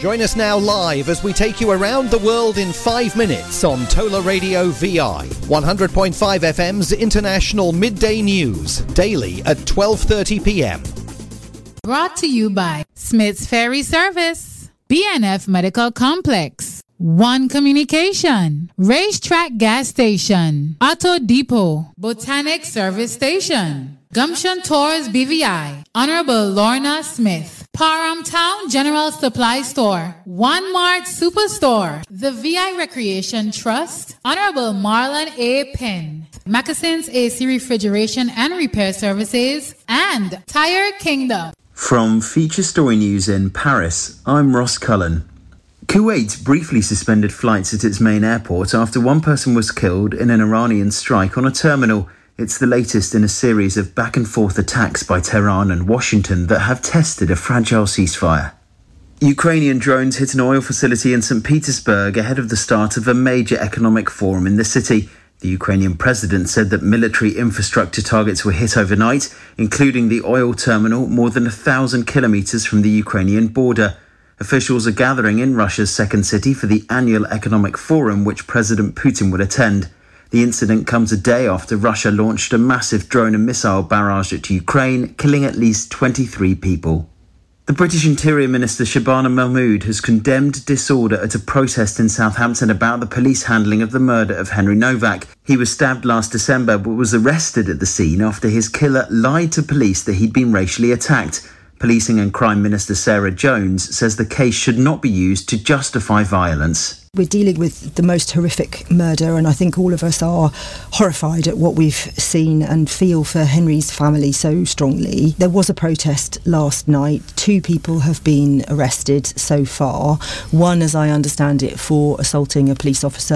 Join us now live as we take you around the world in 5 minutes on Tola Radio VI. 100.5 FM's International Midday News, daily at 12:30 p.m. Brought to you by Smith's Ferry Service, BNF Medical Complex, One Communication, Racetrack Gas Station, Auto Depot, Botanic Service Station, Gumption Tours BVI, Honorable Lorna Smith, Parham Town General Supply Store, One Mart Superstore, the VI Recreation Trust, Honorable Marlon A. Penn, Moccasins AC Refrigeration and Repair Services, and Tire Kingdom. From Feature Story News in Paris, I'm Ross Cullen. Kuwait briefly suspended flights at its main airport after one person was killed in an Iranian strike on a terminal. It's the latest in a series of back-and-forth attacks by Tehran and Washington that have tested a fragile ceasefire. Ukrainian drones hit an oil facility in St. Petersburg ahead of the start of a major economic forum in the city. The Ukrainian president said that military infrastructure targets were hit overnight, including the oil terminal more than 1,000 kilometres from the Ukrainian border. Officials are gathering in Russia's second city for the annual economic forum, which President Putin will attend. The incident comes a day after Russia launched a massive drone and missile barrage at Ukraine, killing at least 23 people. The British Interior Minister Shabana Mahmood has condemned disorder at a protest in Southampton about the police handling of the murder of Henry Novak. He was stabbed last December but was arrested at the scene after his killer lied to police that he'd been racially attacked. Policing and Crime Minister Sarah Jones says the case should not be used to justify violence. We're dealing with the most horrific murder, and I think all of us are horrified at what we've seen and feel for Henry's family so strongly. There was a protest last night. 2 people have been arrested so far. One, as I understand it, for assaulting a police officer.